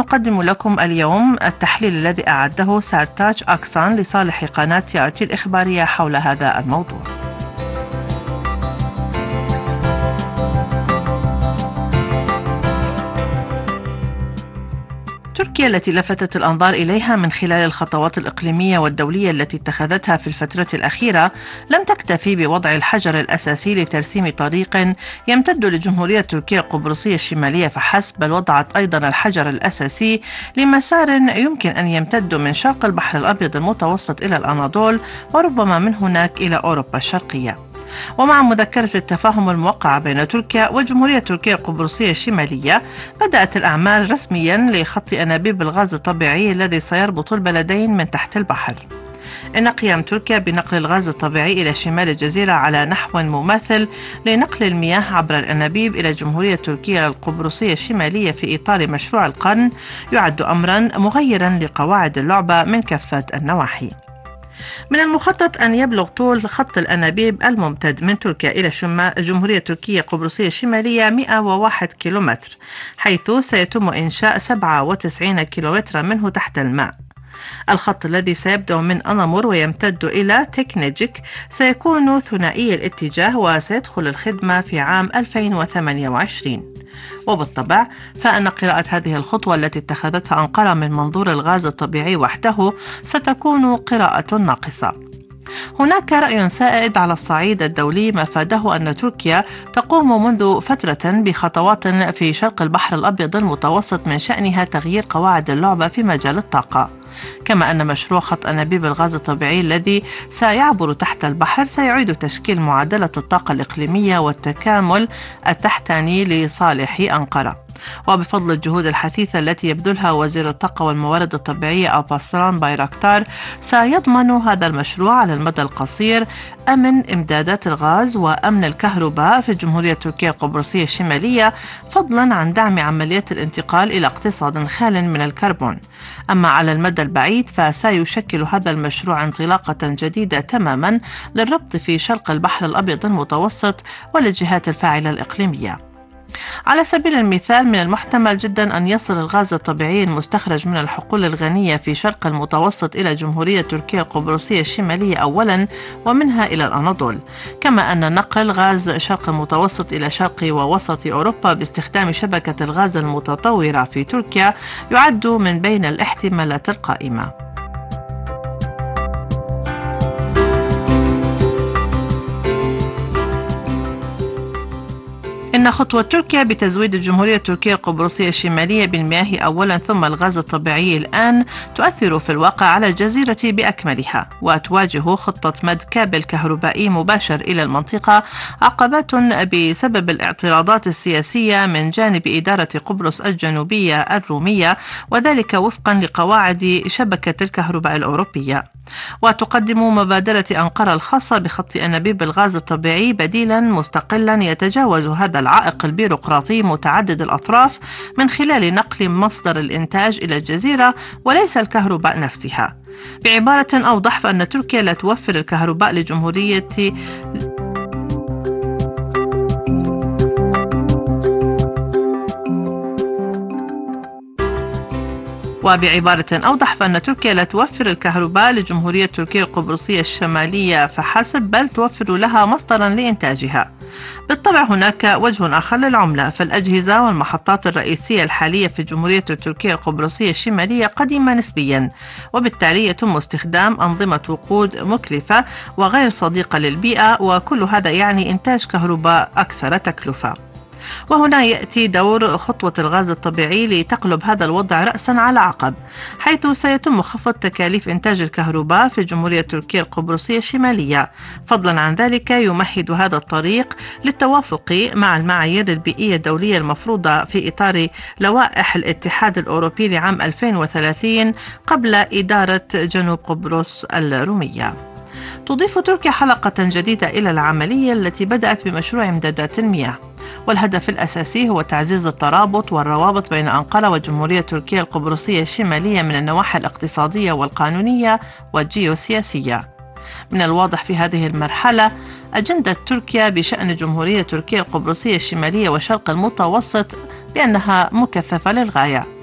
ونقدم لكم اليوم التحليل الذي أعده سارتاج أكسان لصالح قناة TRT الإخبارية حول هذا الموضوع. تركيا التي لفتت الأنظار إليها من خلال الخطوات الإقليمية والدولية التي اتخذتها في الفترة الأخيرة لم تكتفي بوضع الحجر الأساسي لترسيم طريق يمتد لجمهورية تركيا القبرصية الشمالية فحسب، بل وضعت أيضا الحجر الأساسي لمسار يمكن أن يمتد من شرق البحر الأبيض المتوسط إلى الأناضول، وربما من هناك إلى أوروبا الشرقية. ومع مذكرة التفاهم الموقعة بين تركيا وجمهورية تركيا القبرصية الشمالية، بدأت الأعمال رسميا لخط أنابيب الغاز الطبيعي الذي سيربط البلدين من تحت البحر. إن قيام تركيا بنقل الغاز الطبيعي إلى شمال الجزيرة على نحو مماثل لنقل المياه عبر الأنابيب إلى جمهورية تركيا القبرصية الشمالية في إطار مشروع القرن يعد أمرا مغيرا لقواعد اللعبة من كافة النواحي. من المخطط أن يبلغ طول خط الأنابيب الممتد من تركيا إلى جمهورية تركيا القبرصية الشمالية 101 كيلومتر، حيث سيتم إنشاء 97 كيلومترا منه تحت الماء. الخط الذي سيبدأ من أنامور ويمتد إلى تكنيجيك سيكون ثنائي الاتجاه وسيدخل الخدمة في عام 2028. وبالطبع فإن قراءة هذه الخطوة التي اتخذتها أنقرة من منظور الغاز الطبيعي وحده ستكون قراءة ناقصة. هناك رأي سائد على الصعيد الدولي مفاده أن تركيا تقوم منذ فترة بخطوات في شرق البحر الأبيض المتوسط من شأنها تغيير قواعد اللعبة في مجال الطاقة، كما أن مشروع خط أنابيب الغاز الطبيعي الذي سيعبر تحت البحر سيعيد تشكيل معادلة الطاقة الإقليمية والتكامل التحتاني لصالح أنقرة. وبفضل الجهود الحثيثة التي يبذلها وزير الطاقة والموارد الطبيعية ألباسلان بايراكتار، سيضمن هذا المشروع على المدى القصير أمن إمدادات الغاز وأمن الكهرباء في الجمهورية التركية القبرصية الشمالية، فضلا عن دعم عمليات الانتقال إلى اقتصاد خال من الكربون. أما على المدى البعيد فسيشكل هذا المشروع انطلاقة جديدة تماما للربط في شرق البحر الأبيض المتوسط والجهات الفاعلة الإقليمية. على سبيل المثال، من المحتمل جدا أن يصل الغاز الطبيعي المستخرج من الحقول الغنية في شرق المتوسط إلى جمهورية تركيا القبرصية الشمالية أولا ومنها إلى الأناضول، كما أن نقل غاز شرق المتوسط إلى شرق ووسط أوروبا باستخدام شبكة الغاز المتطورة في تركيا يعد من بين الاحتمالات القائمة. إن خطوة تركيا بتزويد الجمهورية التركية القبرصية الشمالية بالمياه أولا ثم الغاز الطبيعي الآن تؤثر في الواقع على الجزيرة بأكملها، وتواجه خطة مد كابل كهربائي مباشر إلى المنطقة عقبات بسبب الاعتراضات السياسية من جانب إدارة قبرص الجنوبية الرومية، وذلك وفقا لقواعد شبكة الكهرباء الأوروبية. وتقدم مبادرة أنقرة الخاصة بخط أنابيب الغاز الطبيعي بديلا مستقلا يتجاوز هذا العائق البيروقراطي متعدد الأطراف من خلال نقل مصدر الإنتاج إلى الجزيرة وليس الكهرباء نفسها. بعبارة أوضح، فإن تركيا لا توفر الكهرباء لجمهورية فإن تركيا لا توفر الكهرباء لجمهورية تركيا القبرصية الشمالية فحسب، بل توفر لها مصدرا لإنتاجها. بالطبع هناك وجه آخر للعملة، فالأجهزة والمحطات الرئيسية الحالية في جمهورية تركيا القبرصية الشمالية قديمة نسبيا، وبالتالي يتم استخدام أنظمة وقود مكلفة وغير صديقة للبيئة، وكل هذا يعني إنتاج كهرباء أكثر تكلفة. وهنا يأتي دور خطوة الغاز الطبيعي لتقلب هذا الوضع رأسا على عقب، حيث سيتم خفض تكاليف إنتاج الكهرباء في جمهورية تركيا القبرصية الشمالية. فضلا عن ذلك يمهد هذا الطريق للتوافق مع المعايير البيئية الدولية المفروضة في إطار لوائح الاتحاد الأوروبي لعام 2030 قبل إدارة جنوب قبرص الرومية. تضيف تركيا حلقة جديدة إلى العملية التي بدأت بمشروع إمدادات المياه، والهدف الأساسي هو تعزيز الترابط والروابط بين أنقرة وجمهورية تركيا القبرصية الشمالية من النواحي الاقتصادية والقانونية والجيوسياسية. من الواضح في هذه المرحلة أجندة تركيا بشأن جمهورية تركيا القبرصية الشمالية وشرق المتوسط بأنها مكثفة للغاية،